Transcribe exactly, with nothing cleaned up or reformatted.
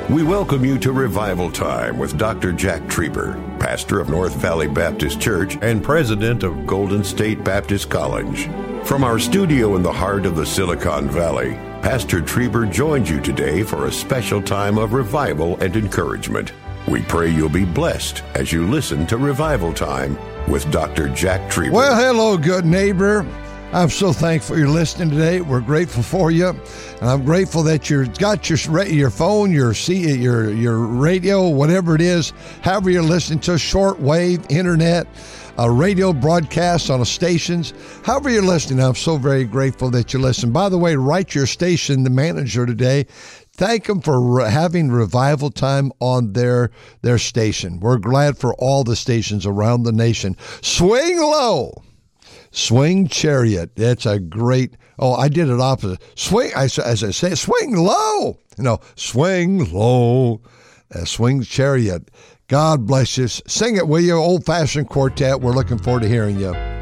We welcome you to Revival Time with Doctor Jack Trieber, pastor of North Valley Baptist Church and president of Golden State Baptist College. From our studio in the heart of the Silicon Valley, Pastor Trieber joins you today for a special time of revival and encouragement. We pray you'll be blessed as you listen to Revival Time with Doctor Jack Trieber. Well, hello, good neighbor. I'm so thankful you're listening today. We're grateful for you, and I'm grateful that you've got your your phone, your your your radio, whatever it is, however you're listening to, shortwave, internet, a radio broadcast on a stations, however you're listening. I'm so very grateful that you listen. By the way, write your station, the manager today. Thank them for having Revival Time on their their station. We're glad for all the stations around the nation. Swing low. Swing Chariot. That's a great, oh, I did it opposite. Swing, as I say, swing low. No, swing low. Uh, swing Chariot. God bless you. Sing it, will you? Old-fashioned quartet. We're looking forward to hearing you.